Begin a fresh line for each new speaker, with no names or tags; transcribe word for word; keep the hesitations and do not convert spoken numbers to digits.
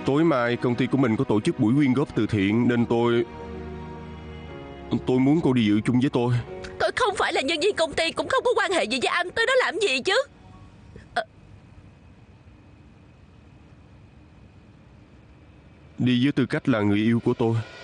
Tối mai công ty của mình có tổ chức buổi quyên góp từ thiện, nên tôi Tôi muốn cô đi dự chung với tôi.
Tôi không phải là nhân viên công ty, cũng không có quan hệ gì với anh. Tôi đó làm gì chứ? à...
Đi với tư cách là người yêu của tôi.